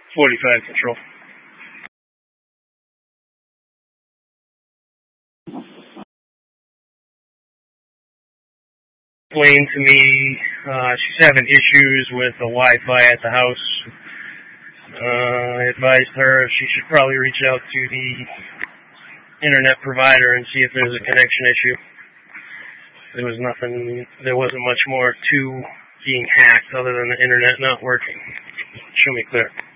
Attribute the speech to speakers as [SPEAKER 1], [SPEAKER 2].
[SPEAKER 1] 45 Control. Explained to me she's having issues with the Wi-Fi at the house. I advised her she should probably reach out to the internet provider and see if there's a connection issue. There wasn't much more to being hacked other than the internet not working. Show me clear.